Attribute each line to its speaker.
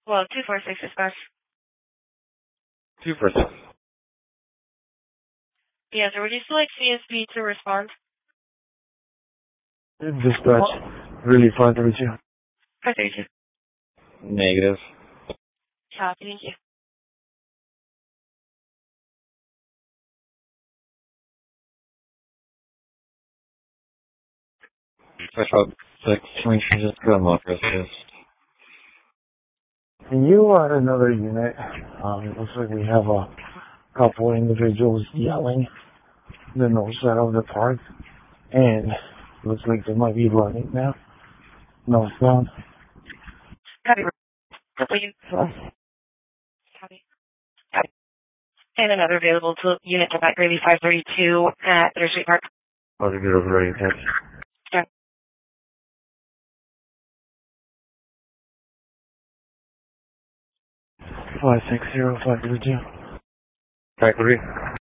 Speaker 1: Well, 246 dispatch.
Speaker 2: 246.
Speaker 1: Yeah, so would you still like CSP to respond?
Speaker 3: Dispatch, really 532.
Speaker 1: 532.
Speaker 2: Negative.
Speaker 1: Copy, thank you.
Speaker 2: Special 6, just go on resist.
Speaker 3: Can you another unit? It looks like we have a couple individuals yelling the north side of the park, and looks like they might be running now. Northbound.
Speaker 1: Copy. Will you? Copy. Copy. And another available to unit to Back Gravy 532 at Thursday Street Park.
Speaker 3: I'll get over ready, catch.
Speaker 1: Start.
Speaker 3: 560-532.
Speaker 2: Back 3.